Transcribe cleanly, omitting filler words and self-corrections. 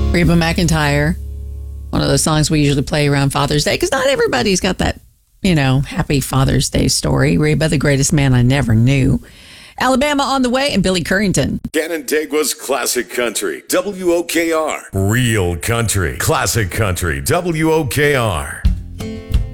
Reba McEntire. One of those songs we usually play around Father's Day because not everybody's got that, happy Father's Day story. Reba, the greatest man I never knew. Alabama on the way, and Billy Currington. Canandaigua's Classic Country, WOKR. Real country, classic country, WOKR.